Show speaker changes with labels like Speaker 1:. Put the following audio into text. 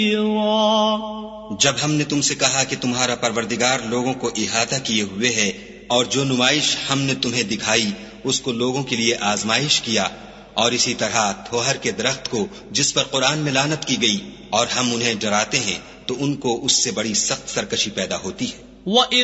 Speaker 1: जब हमने तुमसे कहा कि तुम्हारा परवरदिगार लोगों को इहाता किए हुए है और जो नुमाइश हमने तुम्हें दिखाई उसको लोगों के लिए आजमाइश किया, और इसी तरह थोहर के दरख्त को जिस पर कुरान में लानत की गई और हम उन्हें डराते हैं तो उनको उससे बड़ी सख्त सरकशी पैदा होती है।